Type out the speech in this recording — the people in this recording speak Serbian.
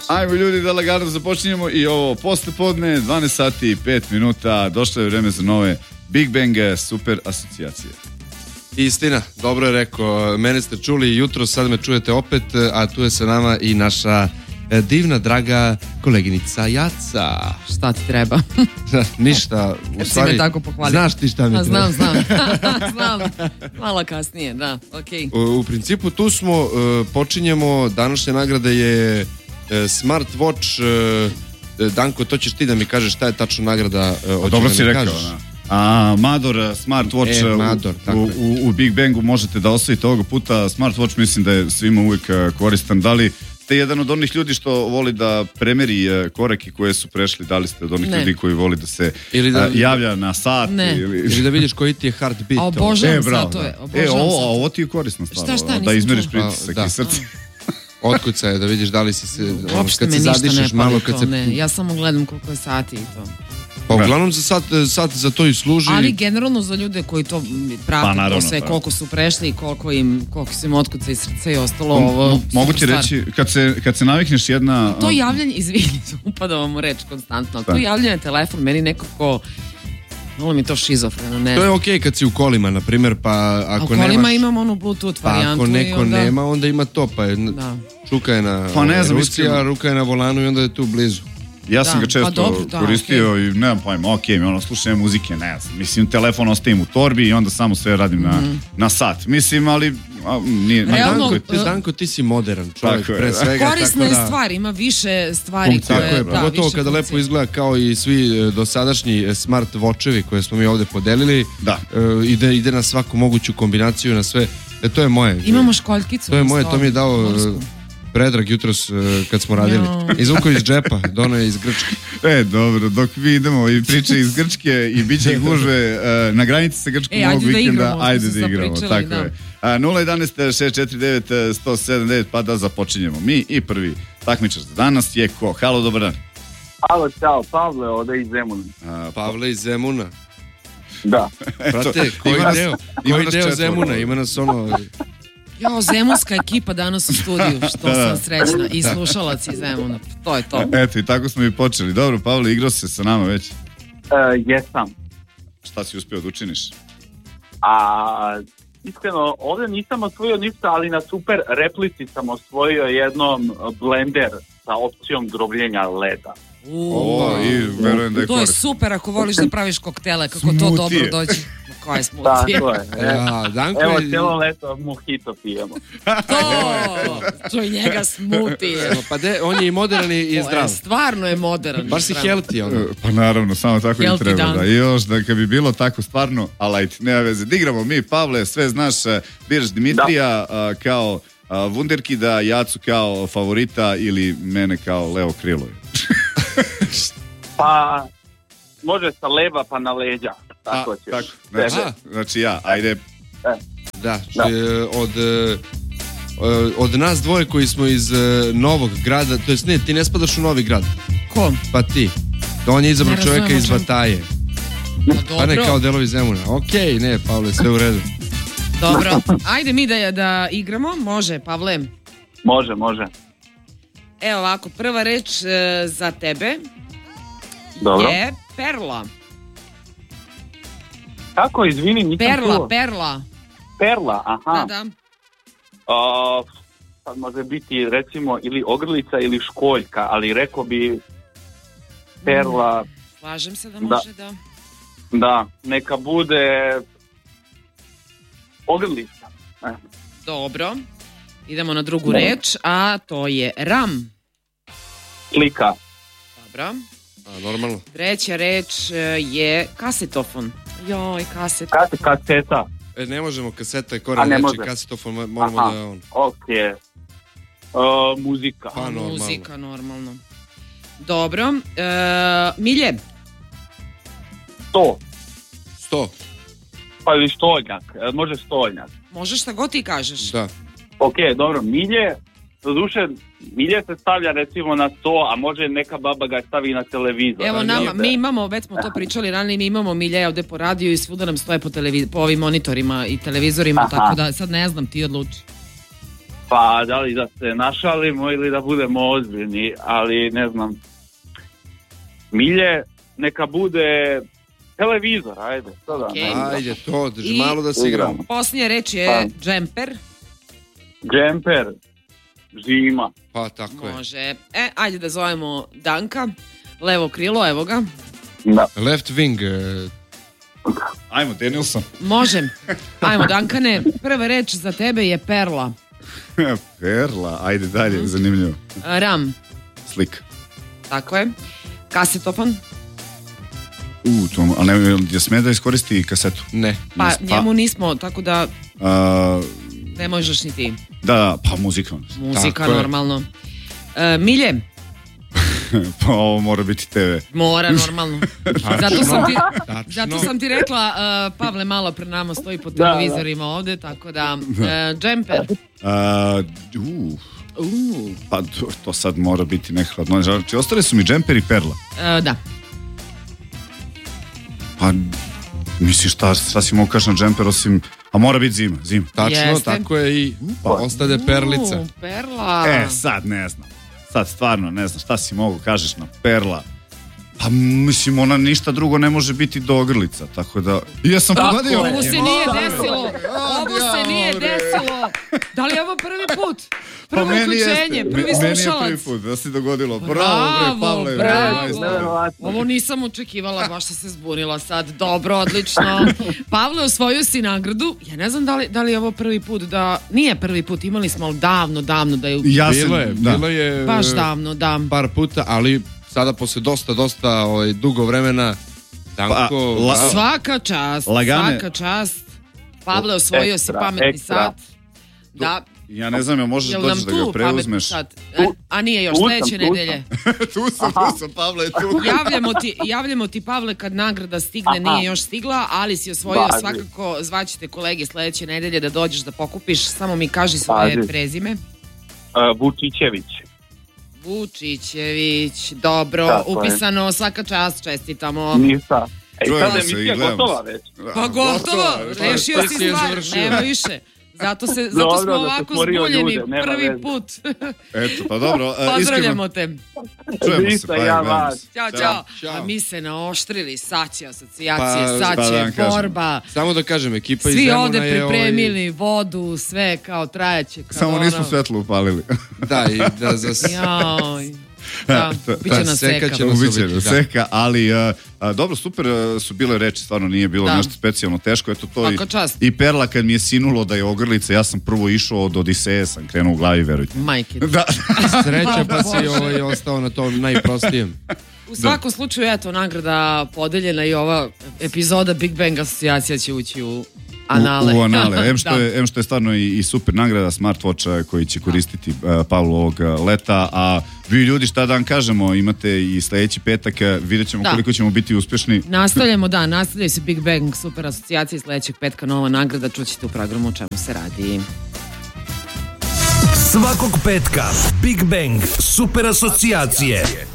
Ajmo ljudi da lagano započinjemo i ovo posle podne, 12 sati i 5 minuta, došlo je vreme za nove Big Bang super asocijacije. Istina, dobro je rekao, mene ste čuli jutro, sad me čujete opet, a tu je sa nama i naša divna, draga koleginica Jaca. Šta ti treba? Ništa, u stvari, znaš ti šta mi treba? Znam, malo kasnije, da, okej. U principu tu smo, počinjemo, današnja nagrada je Smart Watch, Danko, to ćeš ti da mi kažeš šta je tačno nagrada. Dobro si rekao, Mador Smart Watch Mador, u Big Bangu možete da osvojite ovoga puta. Smart Watch mislim da je svima uvijek koristan. Da li ste jedan od onih ljudi što voli da premeri korake koje su prešli? Da li ste od onih ljudi koji voli da se javlja na sat? Ili da vidiš koji ti je heartbeat? Obožavam satove. Ovo ti je korisna stvar. Da izmeriš pritisak i srce. Otkucaj da vidiš da li si se... Uopšte me ništa ne pali to, ne. Ja samo gledam koliko je sati i to. Pa uglavnom sad za to i služi. Ali generalno za ljude koji to prate, to sve, koliko su prešli i koliko su im otkuca i srce i ostalo ovo. Mogu ti reći, kad se navikneš jedna... To javljanje, izvini, upada vam u reč konstantno, to javljanje telefon meni nekako... Malo mi to šizofreno, ne. To je okej kad si u kolima, na primjer, pa ako nemaš... U kolima imam onu Bluetooth varijantu. Pa ako neko nema, onda ima to, pa čuka je na ruci, a ruka je na volanu i onda je tu blizu. Ja sam ga često koristio i nemam pojma, slušam muzike, ne znam. Mislim, telefon ostavim u torbi i onda samo sve radim na sat. Mislim, ali nije... Danko, ti si modern čovjek, pre svega. Korisna je stvar, ima više stvari koje... Tako je, pogotovo kada lepo izgleda kao i svi dosadašnji smart watchevi koje smo mi ovdje podelili. Ide na svaku moguću kombinaciju, na sve. To je moje. Imamo školjkicu. To je moje, to mi je dao... Predrag jutros kad smo radili. Izvuko iz džepa, dono je iz Grčke. Dobro, dok mi idemo i priče iz Grčke i bit će gužve na granici sa Grčkom ovog vikenda, ajde da igramo. Tako je. 011-649-179, pa da započinjemo. Mi i prvi takmičar za danas je ko? Halo, dobar dan. Halo, čao, Pavle, ovdje iz Zemuna. Pavle iz Zemuna? Da. Prate, koji deo Zemuna? Ima nas ono... Zemunska ekipa danas u studiju, što sam srećna. I slušalac iz Zemuna, to je to. Eto, i tako smo i počeli. Dobro, Pavle, igrao se sa nama već? Jesam. Šta si uspio da učiniš? Iskreno, ovdje nisam osvojio ništa, ali na super replici sam osvojio jednom blender sa opcijom drobljenja leda. I verujem da je to je super ako voliš da praviš koktele, kako to dobro dođe. Koje smutije. Evo, cijelo leto mojito pijemo. To je njega smutije. Pa on je i modern i zdrav. Stvarno je modern. Baš si healthy. Pa naravno, samo tako i treba. Da. I još da kad bi bilo tako stvarno, alajt, nema veze. Digramo mi, Pavle, sve znaš, biraš Dimitrija kao Wunderkida, Jacu kao favorita ili mene kao Leo Krilo. Pa može sa leva pa na leđa. Tako ćeš. Znači ja, ajde. Da. Od nas dvoje koji smo iz Novog grada, to jest ne, ti ne spadaš u Novi grad. Ko? Pa ti. On je izabrao čovjeka iz Vataje. Pa ne kao delovi Zemuna. Okej, ne, Pavle, sve u redu. Dobro, ajde mi da igramo. Može, Pavle? Može. Evo ovako, prva reč za tebe je perla. Kako, izvini, nisam čuo. Perla, aha. Da. Sad može biti recimo ili ogrlica ili školjka, ali rekao bi perla. Slažem se da može, da. Da, neka bude ogrlica. Dobro, idemo na drugu reč, a to je ram. Slika. Dobro. Normalno. Treća reč je kasetofon. Joj, kaseta. Ne možemo, kaseta je koren reči, kasetofon moramo da on. Okej. Muzika. Pa normalno. Muzika, normalno. Dobro. Milje? 100. Pa ili stolnjak, može stolnjak. Može šta god ti kažeš. Da. Okej, dobro, milje. Doduše, milje se stavlja recimo na to, a može neka baba ga stavi na televizor. Evo mi imamo, već smo to pričali ranije, mi imamo milje ovdje po radiju i svuda nam stoje po ovim monitorima i televizorima, tako da sad ne znam, ti odluči. Pa da li da se našalimo ili da budemo ozbiljni, ali ne znam. Milje, neka bude televizor, ajde. Okay. Ajde, to, malo da se igramo. Posljednja reč je džemper. Džemper, zima. Pa tako je. Može. Ajde da zovemo Danka. Levo krilo, evo ga. Da. Left wing. Ajmo, Danielson. Može. Ajmo, Dankane. Prva reč za tebe je perla. Perla, ajde dalje, zanimljivo. Ram. Slika. Tako je. Kasetofon. Ali ne sme da iskoristi kasetu? Ne. Pa njemu nismo, tako da ne možeš ni ti. Da, pa muzika. Muzika, normalno. Milje. Pa ovo mora biti TV. Mora, normalno. Zato sam ti rekla, Pavle malo pre nama stoji po televizorima ovde, tako da džemper. Pa to sad mora biti nekladno. Znači, ostale su mi džemper i perla. Da. Pa, misliš šta si mogu kaži na džemper osim... A mora biti zima. Tačno, jeste. Tako je i ostade perlica. Perla. Sad ne znam. Sad stvarno ne znam šta si mogu kažeš na perla. Pa mislim ona ništa drugo ne može biti do ogrlica, tako da... Ja sam pogodio. Ovo se nije desilo. Da li je ovo prvi put? Prvo uključenje, prvi slušalac. Meni je prvi put da se dogodilo. Bravo, Pavle. Ovo nisam očekivala, baš sam se zbunila sad. Dobro, odlično. Pavle, osvojio si nagradu. Ja ne znam da li je ovo prvi put da... Nije prvi put, imali smo davno da je... Bilo je... Baš davno, da. Par puta, ali... Sada posle dosta dugo vremena Danko... Svaka čast. Pavle, osvojio si pametni sat. Da. Ja ne znam, ja možeš doći da ga preuzmeš. A nije još sledeće nedelje. Tu sam, Pavle je tu. Javljamo ti, Pavle, kad nagrada stigne, nije još stigla, ali si osvojio svakako, zvaćete kolege sledeće nedelje da dođeš da pokupiš. Samo mi kaži svoje prezime. Vučićević, dobro, tako upisano, je. Svaka čast, čestitamo. Ništa. Sada je emisija gotova već. Pa gotovo, rešio si stvar, nema više. Zato smo ovako zbuljeni prvi put. Eto, pa dobro. Pozdravljamo te. Čujemo se, Ćao. A mi se naoštrili, sad će asocijacije, sad će borba. Samo da kažem, ekipa iz Zemuna je... Svi ovde pripremili vodu, sve kao trajeće. Samo nismo svetlo upalili. Da, i da za... Joj. Da, biće nas seka. Ali dobro, super su bile reči, stvarno nije bilo nešto specijalno teško. Eto to i perla kad mi je sinulo da je ogrlica, ja sam prvo išao od Odiseje, sam krenuo u glavi, verujte. Majke. Sreća pa si ostao na tom najprostijem. U svakom slučaju, eto, nagrada podeljena i ova epizoda Big Bang asocijacija će ući u anale. U anale. Em što je stvarno i super nagrada Smartwatcha koji će koristiti Pavlu ovog leta, a vi ljudi šta da vam kažemo, imate i sledeći petak, vidjet ćemo koliko ćemo biti uspješni. Nastavljaju se Big Bang super asocijacija i sledećeg petka nova nagrada, čućete u programu o čemu se radi. Svakog petka Big Bang super asocijacije.